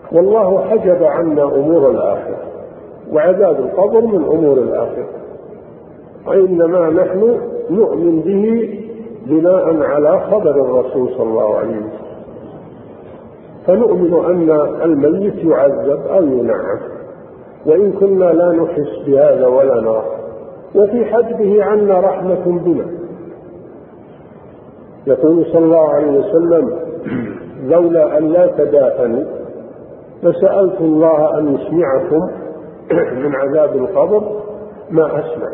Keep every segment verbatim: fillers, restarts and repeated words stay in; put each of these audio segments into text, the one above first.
والله حجب عنا أمور الآخرة، وعذاب القبر من أمور الآخرة، وإنما نحن نؤمن به بناء على خبر الرسول صلى الله عليه وسلم، فنؤمن أن الميت يعذب أو ينعم، وإن كنا لا نحس بهذا ولا نرى. وفي حجبه عنا رحمة بنا. يقول صلى الله عليه وسلم: لولا أن لا تدافنوا فسألت الله أن يسمعكم من عذاب القبر ما أسمع.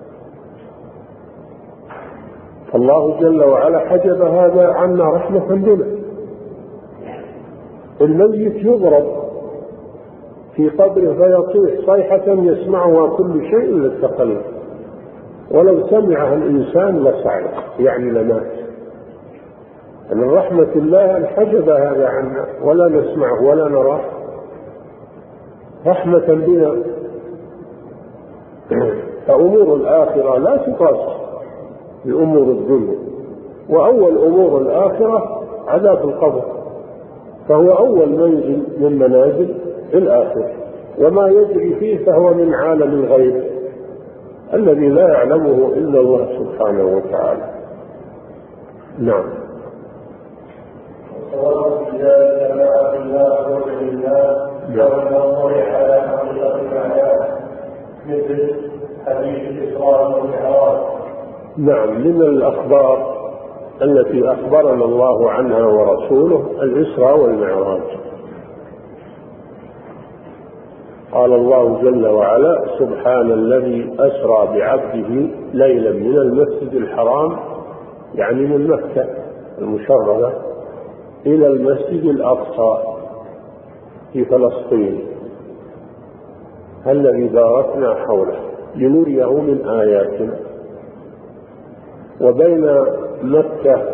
فالله جل وعلا حجب هذا عنا رحمة بنا. الميت يضرب في قبره فيصيح صيحة يسمعها كل شيء إلا التقلب، ولو سمعها الإنسان لصعق، يعني لمات. من رحمة الله أن حجب هذا عنا ولا نسمعه ولا نراه، رحمة بنا. فأمور الآخرة لا تقاس بأمور الدنيا، وأول أمور الآخرة عذاب القبر، فهو أول منزل من منازل الآخرة، وما يجري فيه فهو من عالم الغيب الذي لا يعلمه إلا الله سبحانه وتعالى. نعم. مثل حديث الإسراء والمعراج. نعم، من الأخبار التي أخبرنا الله عنها ورسوله الإسراء والمعراج. قال الله جل وعلا: سبحان الذي أسرى بعبده ليلا من المسجد الحرام، يعني من مكة المشرفة، إلى المسجد الأقصى في فلسطين الذي باركنا حوله لنريه من آياتنا. وبين مكة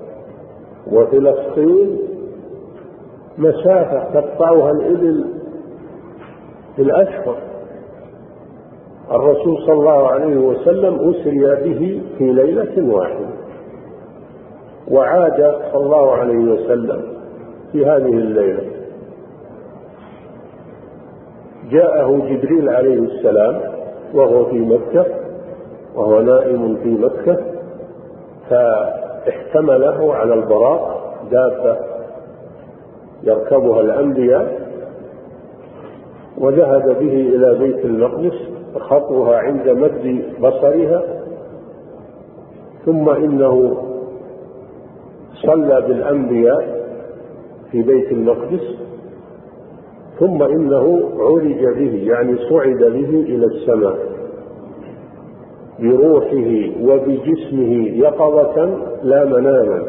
وفلسطين مسافة تقطعها الإبل بالأشهر. الرسول صلى الله عليه وسلم أسري به في ليلة واحدة، وعاد صلى الله عليه وسلم في هذه الليلة. جاءه جبريل عليه السلام وهو في مكة، وهو نائم في مكة، فاحتمله على البراق، دابة يركبها الأنبياء، وذهب به إلى بيت المقدس، خطوها عند مد بصرها، ثم إنه صلى بالأنبياء في بيت المقدس، ثم إنه عرج به، يعني صعد به إلى السماء بروحه وبجسمه يقظة لا مناما.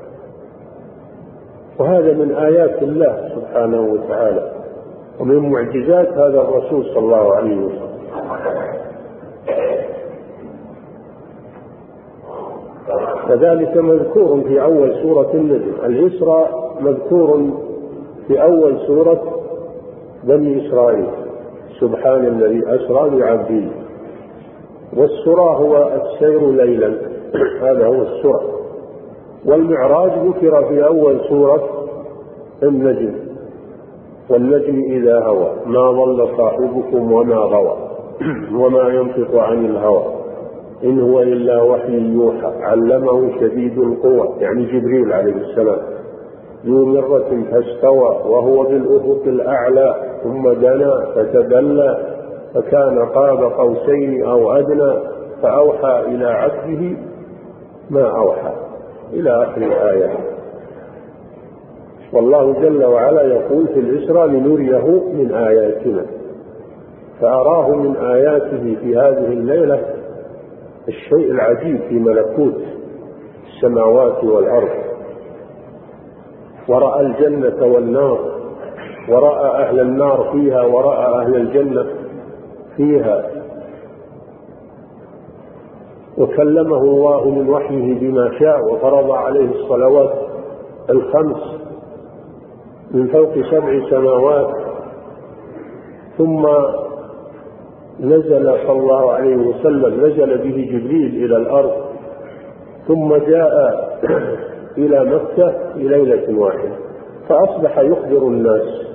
وهذا من آيات الله سبحانه وتعالى ومن معجزات هذا الرسول صلى الله عليه وسلم. كذلك مذكور في أول سورة النجم. الإسراء مذكور في أول سورة بني إسرائيل: سبحان الذي أسرى بعبده. والسرى هو السير ليلا، هذا هو السرى. والمعراج ذكر في أول سورة النجم: والنجم إذا هوى ما ضل صاحبكم وما غوى وما ينطق عن الهوى إن هو إلا وحي يوحى علمه شديد القوى، يعني جبريل عليه السلام، ذو مرة فاستوى وهو بالأفق الأعلى ثم دنا فتدلى فكان قاب قوسين أو أدنى فأوحى إلى عبده ما أوحى، إلى آخر الآية. والله جل وعلا يقول في الإسراء: لنريه من آياتنا. فأراه من آياته في هذه الليلة الشيء العجيب في ملكوت السماوات والأرض، ورأى الجنة والنار، ورأى أهل النار فيها ورأى أهل الجنة فيها، وكلمه الله من وحيه بما شاء، وفرض عليه الصلوات الخمس من فوق سبع سماوات. ثم نزل صلى الله عليه وسلم، نزل به جبريل إلى الأرض، ثم جاء إلى مكة في ليلة واحدة، فأصبح يخبر الناس